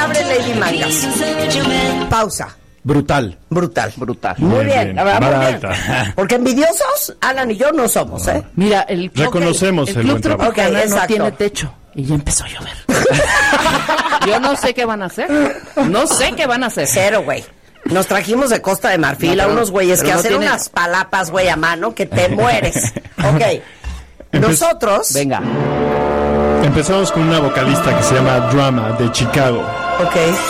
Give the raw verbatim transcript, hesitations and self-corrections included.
abre Lady Mangas. Pausa. Brutal. Brutal. Brutal. Muy, muy bien, bien. la verdad, muy bien. Barata. Porque envidiosos, Alan y yo no somos, ¿eh? Mira, el, Reconocemos el el Club buen trabajo. Tropicana Ok, no exacto. tiene techo. Y ya empezó a llover. Yo no sé qué van a hacer. No sé qué van a hacer. Cero, güey. Nos trajimos de Costa de Marfil No, a pero- unos güeyes pero que no hacen tiene- unas palapas, güey, a mano que te mueres. Ok. Nosotros. Venga. Empezamos con una vocalista que se llama Drama, de Chicago. Ok.